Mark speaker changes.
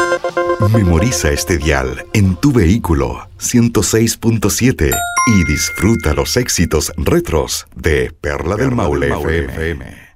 Speaker 1: Memoriza este dial en tu vehículo 106.7 y disfruta los éxitos retros de Perla del Maule FM.